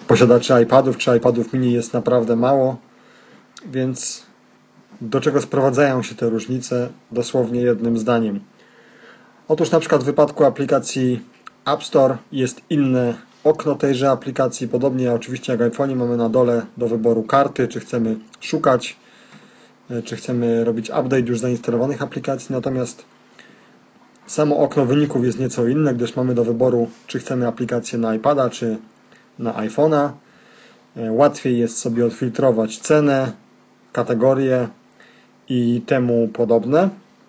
posiadaczy iPadów czy iPadów mini jest naprawdę mało, więc do czego sprowadzają się te różnice? Dosłownie jednym zdaniem. Otóż na przykład w wypadku aplikacji App Store jest inne okno tejże aplikacji, podobnie oczywiście jak w iPhone'ie mamy na dole do wyboru karty, czy chcemy szukać, czy chcemy robić update już zainstalowanych aplikacji, natomiast samo okno wyników jest nieco inne, gdyż mamy do wyboru, czy chcemy aplikację na iPada, czy na iPhone'a. Łatwiej jest sobie odfiltrować cenę, kategorie i temu podobne.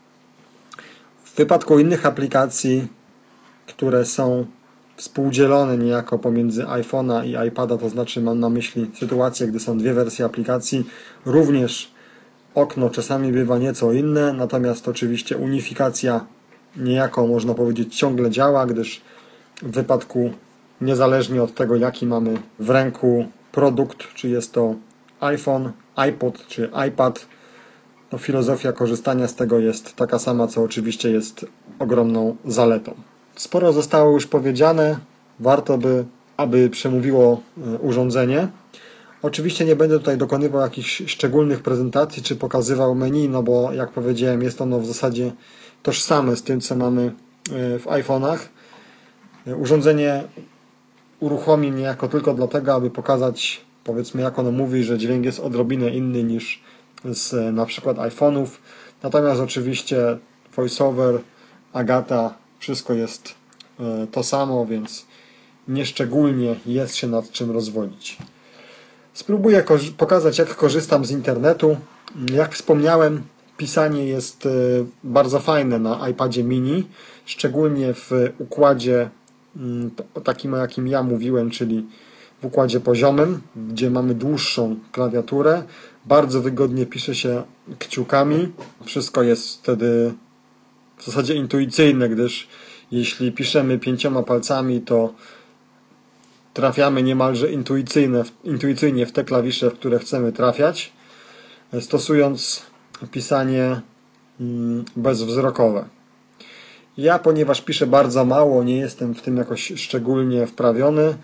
W wypadku innych aplikacji, które są współdzielone niejako pomiędzy iPhone'a i iPada, to znaczy mam na myśli sytuację, gdy są dwie wersje aplikacji, również okno czasami bywa nieco inne, natomiast oczywiście unifikacja niejako można powiedzieć ciągle działa, gdyż w wypadku niezależnie od tego jaki mamy w ręku produkt, czy jest to iPhone, iPod czy iPad, no filozofia korzystania z tego jest taka sama, co oczywiście jest ogromną zaletą. Sporo zostało już powiedziane, warto by, aby przemówiło urządzenie. Oczywiście nie będę tutaj dokonywał jakichś szczególnych prezentacji, czy pokazywał menu, no bo jak powiedziałem jest ono w zasadzie tożsame z tym, co mamy w iPhone'ach. Urządzenie uruchomi niejako tylko dlatego, aby pokazać, powiedzmy jak ono mówi, że dźwięk jest odrobinę inny niż z na przykład iPhone'ów. Natomiast oczywiście VoiceOver, Agata, wszystko jest to samo, więc nieszczególnie jest się nad czym rozwodzić. Spróbuję pokazać, jak korzystam z internetu. Jak wspomniałem, pisanie jest bardzo fajne na iPadzie mini, szczególnie w układzie takim, o jakim ja mówiłem, czyli w układzie poziomym, gdzie mamy dłuższą klawiaturę. Bardzo wygodnie pisze się kciukami. Wszystko jest wtedy w zasadzie intuicyjne, gdyż jeśli piszemy 5 palcami, to trafiamy niemalże intuicyjnie w te klawisze, w które chcemy trafiać, stosując pisanie bezwzrokowe. Ja, ponieważ piszę bardzo mało, nie jestem w tym jakoś szczególnie wprawiony.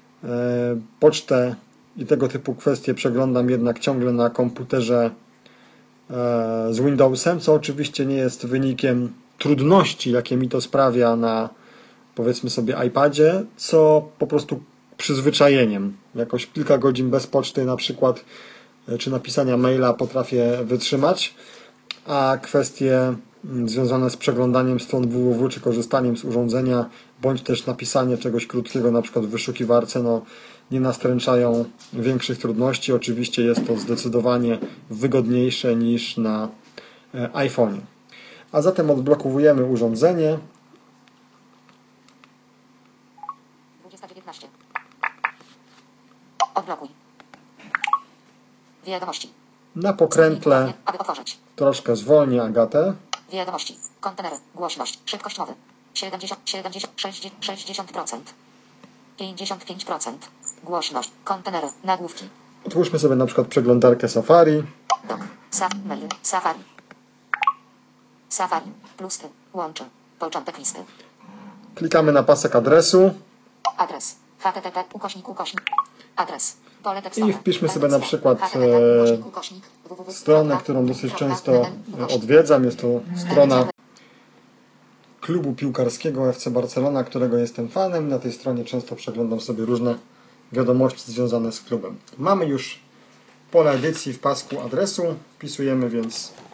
Pocztę i tego typu kwestie przeglądam jednak ciągle na komputerze z Windowsem, co oczywiście nie jest wynikiem trudności, jakie mi to sprawia na, powiedzmy sobie, iPadzie, co po prostu przyzwyczajeniem. Jakoś kilka godzin bez poczty na przykład, czy napisania maila potrafię wytrzymać, a kwestie związane z przeglądaniem stron www, czy korzystaniem z urządzenia, bądź też napisanie czegoś krótkiego, na przykład w wyszukiwarce, no, nie nastręczają większych trudności. Oczywiście jest to zdecydowanie wygodniejsze niż na iPhone'ie. A zatem odblokowujemy urządzenie. 20:19. Odblokuj. Wiadomości. Na pokrętle Aby otworzyć. troszkę zwolnię Agatę. Wiadomości. Kontenery. Głośność. Szybkość mowy. 70, 60%. 55%. Głośność. Kontenery. Nagłówki. Otwórzmy sobie na przykład przeglądarkę Safari. Dok. Mail. Safari. Safari. Plusy. Łączy. Początek listy. Klikamy na pasek adresu. Adres. http // adres. Pole tekstowe. I wpiszmy sobie na przykład stronę, którą dosyć często odwiedzam. Jest to strona klubu piłkarskiego FC Barcelona, którego jestem fanem. Na tej stronie często przeglądam sobie różne wiadomości związane z klubem. Mamy już pole edycji w pasku adresu. Wpisujemy więc